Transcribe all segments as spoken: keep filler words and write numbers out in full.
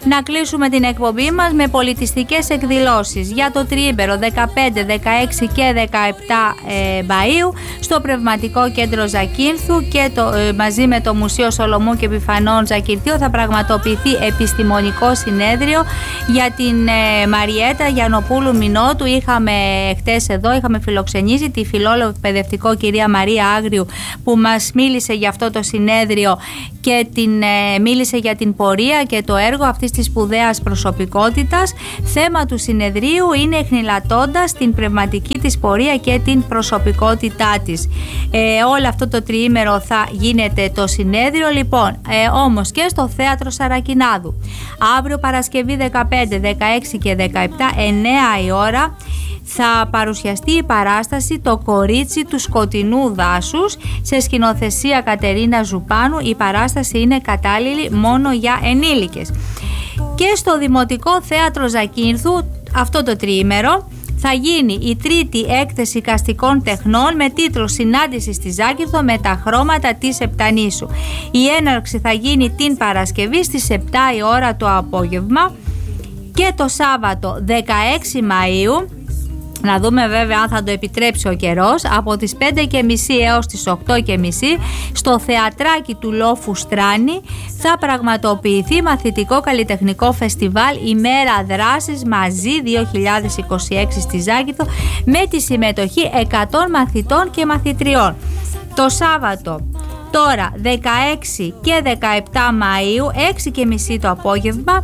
Να κλείσουμε την εκπομπή μας με πολιτιστικές εκδηλώσεις για το τριήμερο δεκαπέντε, δεκαέξι και δεκαεπτά ε, Μαΐου στο Πνευματικό Κέντρο Ζακίνθου και το, ε, μαζί με το Μουσείο Σολομού και Επιφανών Ζακυρτίου θα πραγματοποιηθεί επιστημονικό συνέδριο για την ε, Μαριέτα Γιαννοπούλου Μινώτου. Είχαμε χτες εδώ, είχαμε φιλοξενήσει τη φιλόλογο εκπαιδευτικό κυρία Μαρία Άγριου που μας μίλησε για αυτό το συνέδριο και την, ε, μίλησε για την πορεία και το έργο αυτής της σπουδαίας προσωπικότητας. Θέμα του συνεδρίου είναι εχνηλατώντας την πνευματική της πορεία και την προσωπικότητά της. Ε, όλο αυτό το τριήμερο θα γίνεται το συνέδριο. Λοιπόν, ε, όμως και στο Θέατρο Σαρακινάδου αύριο Παρασκευή δεκαπέντε, δεκαέξι και δεκαεπτά, εννέα η ώρα, θα παρουσιαστεί η παράσταση «Το κορίτσι του σκοτεινού δάσους» σε σκηνοθεσία Κατερίνα Ζουπάνου. Η παράσταση είναι κατάλληλη μόνο για ενήλικες. Και στο Δημοτικό Θέατρο Ζακίνθου αυτό το τριήμερο θα γίνει η τρίτη έκθεση εικαστικών τεχνών με τίτλο «Συνάντηση στη Ζάκυνθο με τα χρώματα της Επτανήσου». Η έναρξη θα γίνει την Παρασκευή στις επτά η ώρα το απόγευμα και το Σάββατο δεκαέξι Μαΐου. Να δούμε βέβαια αν θα το επιτρέψει ο καιρός, από τις πέντε και μισή έως τις οκτώ και μισή στο θεατράκι του Λόφου Στράνη θα πραγματοποιηθεί μαθητικό καλλιτεχνικό φεστιβάλ ημέρα δράσης μαζί δύο χιλιάδες είκοσι έξι στη Ζάκυνθο με τη συμμετοχή εκατό μαθητών και μαθητριών. Το Σάββατο τώρα δεκαέξι και δεκαεπτά Μαΐου έξι και μισή το απόγευμα,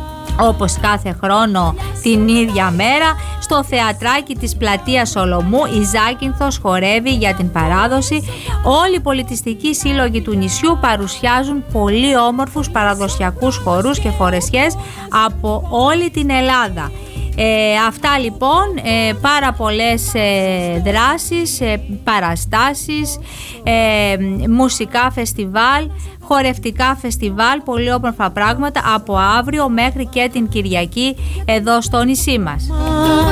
όπως κάθε χρόνο την ίδια μέρα, στο θεατράκι της Πλατείας Σολομού η Ζάκυνθος χορεύει για την παράδοση. Όλοι οι πολιτιστικοί σύλλογοι του νησιού παρουσιάζουν πολύ όμορφους παραδοσιακούς χορούς και φορεσιές από όλη την Ελλάδα. Ε, αυτά λοιπόν, ε, πάρα πολλές ε, δράσεις, ε, παραστάσεις, ε, μουσικά φεστιβάλ, χορευτικά φεστιβάλ, πολύ όμορφα πράγματα από αύριο μέχρι και την Κυριακή εδώ στο νησί μας.